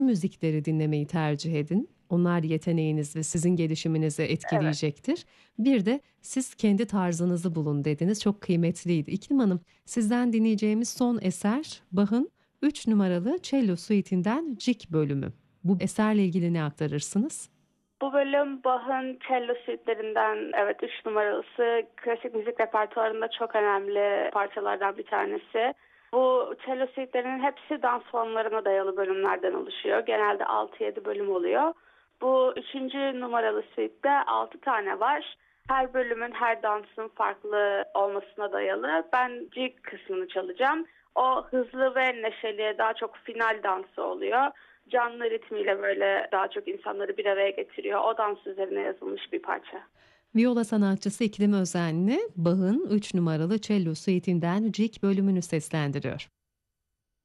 müzikleri dinlemeyi tercih edin. Onlar yeteneğiniz ve sizin gelişiminizi Evet. etkileyecektir. Bir de siz kendi tarzınızı bulun dediniz. Çok kıymetliydi. İklim Hanım, sizden dinleyeceğimiz son eser Bach'ın 3 numaralı Cello Suite'inden Cik bölümü. Bu eserle ilgili ne aktarırsınız? Bu bölüm Bach'ın cello suite'lerinden, evet, 3 numaralısı, klasik müzik repertuarında çok önemli parçalardan bir tanesi. Bu cello suite'lerinin hepsi dans formlarına dayalı bölümlerden oluşuyor. Genelde 6-7 bölüm oluyor. Bu 3. numaralı suite'de 6 tane var. Her bölümün, her dansın farklı olmasına dayalı. Ben G kısmını çalacağım. O hızlı ve neşeli, daha çok final dansı oluyor. Canlı ritmiyle böyle daha çok insanları bir araya getiriyor. O dans üzerine yazılmış bir parça. Viola sanatçısı İklim Özenli, Bach'ın 3 numaralı Cello Suite'inden Cik bölümünü seslendiriyor.